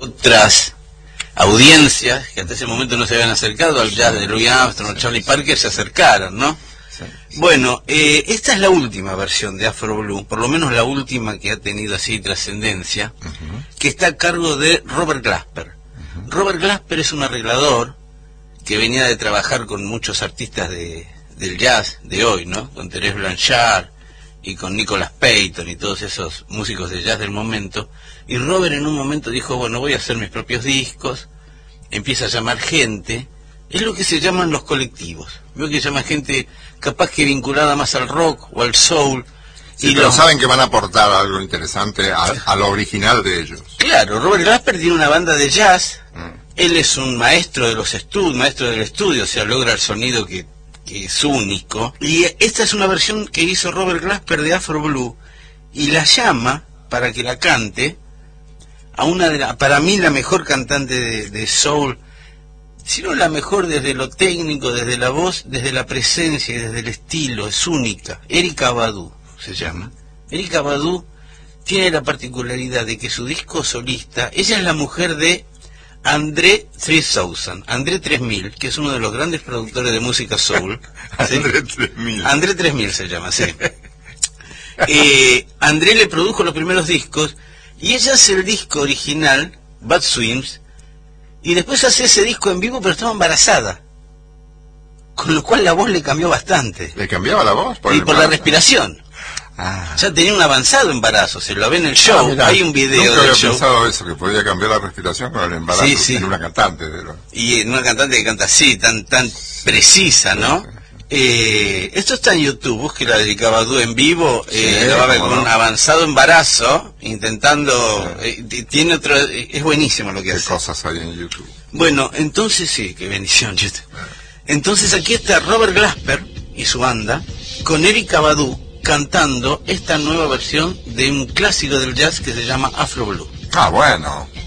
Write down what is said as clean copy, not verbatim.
otras audiencias que hasta ese momento no se habían acercado al jazz de Louis Armstrong o Charlie Parker se acercaron, ¿no? Sí. Bueno, esta es la última versión de Afro Blue, por lo menos la última que ha tenido así trascendencia, que está a cargo de Robert Glasper. Robert Glasper es un arreglador que venía de trabajar con muchos artistas del jazz de hoy, ¿no? Con Thérèse Blanchard y con Nicholas Payton y todos esos músicos de jazz del momento. Y Robert en un momento dijo, bueno, voy a hacer mis propios discos, empieza a llamar gente, es lo que se llaman los colectivos. Veo que llama gente capaz que vinculada más al rock o al soul. Sí, pero saben que van a aportar algo interesante a lo original de ellos. Claro, Robert Glasper tiene una banda de jazz, él es un maestro de los maestro del estudio, o sea, logra el sonido que es único. Y esta es una versión que hizo Robert Glasper de Afro Blue, y la llama para que la cante a una para mí la mejor cantante de soul, sino la mejor desde lo técnico, desde la voz, desde la presencia y desde el estilo, es única. Erykah Badu se llama. Erykah Badu tiene la particularidad de que su disco solista, ella es la mujer de André 3000, André 3000, que es uno de los grandes productores de música soul. ¿Sí? André 3000. André 3000 se llama, sí. André le produjo los primeros discos y ella hace el disco original, Bad Swims, y después hace ese disco en vivo, pero estaba embarazada, con lo cual la voz le cambió bastante. ¿Le cambiaba la voz? Por la respiración. Ya tenía un avanzado embarazo, se lo ve en el show, hay un video nunca del había show. pensado eso, que podía cambiar la respiración con el embarazo Sí. en una cantante. Y en una cantante que canta así, tan precisa, ¿no? Esto está en YouTube, búsquela de Erykah Badu en vivo, lo va a ver con un avanzado embarazo, intentando, tiene otro, es buenísimo lo que hace. ¿Qué cosas hay en YouTube? Bueno, entonces sí, qué bendición YouTube. Entonces aquí está Robert Glasper y su banda, con Erykah Badu, cantando esta nueva versión de un clásico del jazz que se llama Afro Blue. Ah, bueno.